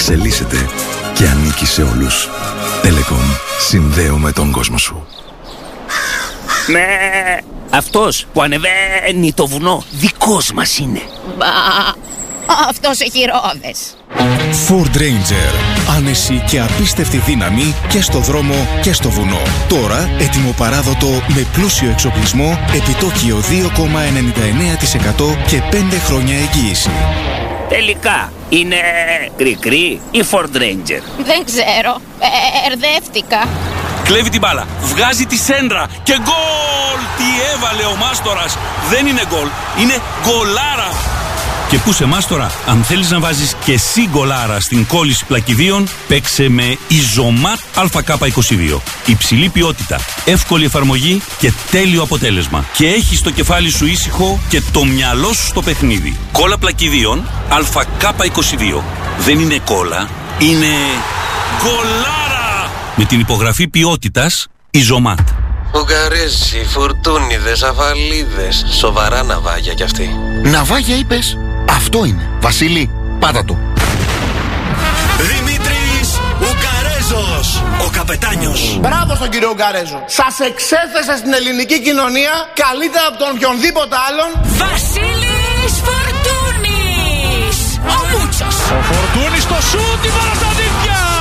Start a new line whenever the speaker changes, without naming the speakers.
εξελίσσεται και ανήκει σε όλους. Telecom. Συνδέουμε τον κόσμο σου.
Ναι, αυτός που ανεβαίνει το βουνό δικός μας είναι.
Μπα, αυτός έχει ρόδες.
Ford Ranger. Άνεση και απίστευτη δύναμη και στο δρόμο και στο βουνό. Τώρα έτοιμο παράδοτο με πλούσιο εξοπλισμό, επιτόκιο 2,99% και 5 χρόνια εγγύηση.
Τελικά, είναι κρικρή ή Ford Ranger?
Δεν ξέρω, ερδεύτηκα.
Κλέβει την μπάλα, βγάζει τη σέντρα και γκολ! Τι έβαλε ο Μάστορας! Δεν είναι γκολ, είναι γκολάρα! Και πού σε Μάστορα, αν θέλεις να βάζεις και εσύ γκολάρα στην κόλληση πλακιδίων, παίξε με Ιζωμάτ ΑΚ22. Υψηλή ποιότητα, εύκολη εφαρμογή και τέλειο αποτέλεσμα. Και έχεις το κεφάλι σου ήσυχο και το μυαλό σου στο παιχνίδι. Κόλλα πλακιδίων ΑΚ22. Δεν είναι κόλλα, είναι γκολάρα! Με την υπογραφή ποιότητας Ιζωμάτ.
Ουγγαρέζοι, φουρτούνιδες, αφαλίδες. Σοβαρά ναυάγια κι αυτοί.
Ναυάγια είπες? Αυτό είναι. Βασίλη, πάτα το.
Δημήτρης Ουγγαρέζος, ο καπετάνιος.
Μπράβο στον κύριο Ουγγαρέζο. Σας εξέθεσε στην ελληνική κοινωνία καλύτερα από τον οποιονδήποτε άλλον.
Βασίλης Φορτούνης, ο Μούτσος.
Ο Φορτούνης στο σούτ, η μπάλα στα δίχτυα.